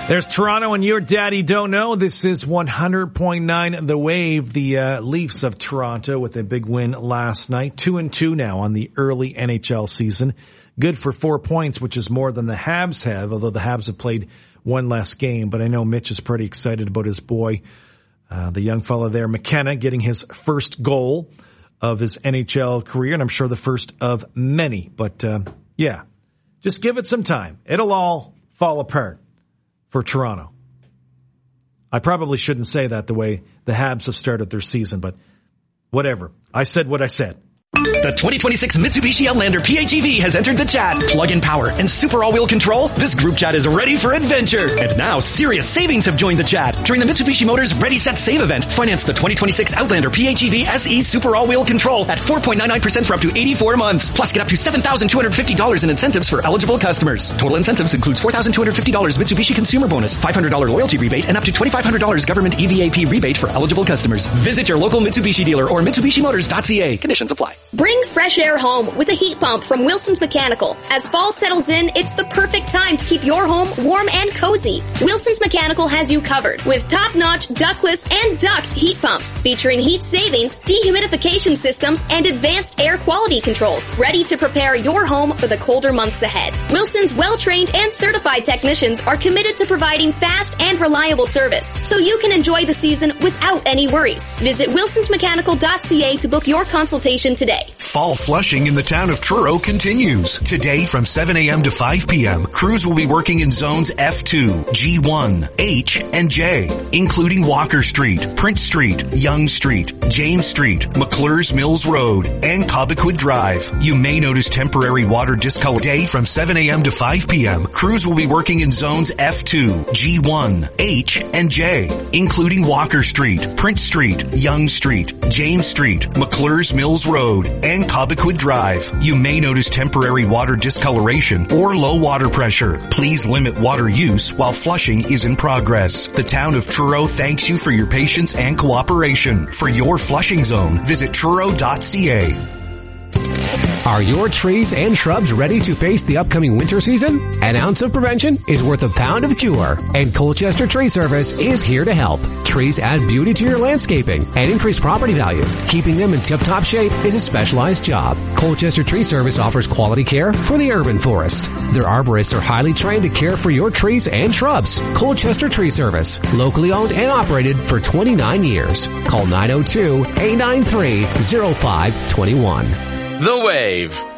There's Toronto and your daddy don't know. This is 100.9 The Wave. The Leafs of Toronto with a big win last night. 2-2 now on the early NHL season. Good for 4 points, which is more than the Habs have, although the Habs have played one less game. But I know Mitch is pretty excited about his boy, the young fella there, McKenna, getting his first goal of his NHL career, and I'm sure the first of many. But yeah, just give it some time. It'll all fall apart for Toronto. I probably shouldn't say that the way the Habs have started their season, but whatever. I said what I said. The 2026 Mitsubishi Outlander PHEV has entered the chat. Plug-in power and super all-wheel control. This group chat is ready for adventure. And now serious savings have joined the chat. During the Mitsubishi Motors Ready Set Save event, finance the 2026 Outlander PHEV SE super all-wheel control at 4.99% for up to 84 months. Plus get up to $7,250 in incentives for eligible customers. Total incentives includes $4,250 Mitsubishi consumer bonus, $500 loyalty rebate, and up to $2,500 government EVAP rebate for eligible customers. Visit your local Mitsubishi dealer or MitsubishiMotors.ca. Conditions apply. Bring fresh air home with a heat pump from Wilson's Mechanical. As fall settles in, it's the perfect time to keep your home warm and cozy. Wilson's Mechanical has you covered with top-notch ductless and duct heat pumps featuring heat savings, dehumidification systems, and advanced air quality controls, ready to prepare your home for the colder months ahead. Wilson's well-trained and certified technicians are committed to providing fast and reliable service, so you can enjoy the season without any worries. Visit wilsonsmechanical.ca to book your consultation today. Fall flushing in the town of Truro continues. Today from 7 a.m. to 5 p.m., crews will be working in zones F2, G1, H, and J, including Walker Street, Prince Street, Yonge Street, James Street, McClure's Mills Road, and Cobequid Drive. You may notice temporary water discolor. Today from 7 a.m. to 5 p.m., crews will be working in zones F2, G1, H, and J, including Walker Street, Prince Street, Yonge Street, James Street, McClure's Mills Road, and Cobequid Drive. You may notice temporary water discoloration or low water pressure. Please limit water use while flushing is in progress. The town of Truro thanks you for your patience and cooperation. For your flushing zone, visit truro.ca. Are your trees and shrubs ready to face the upcoming winter season? An ounce of prevention is worth a pound of cure, and Colchester Tree Service is here to help. Trees add beauty to your landscaping and increase property value. Keeping them in tip-top shape is a specialized job. Colchester Tree Service offers quality care for the urban forest. Their arborists are highly trained to care for your trees and shrubs. Colchester Tree Service, locally owned and operated for 29 years. Call 902-893-0521. The Wave.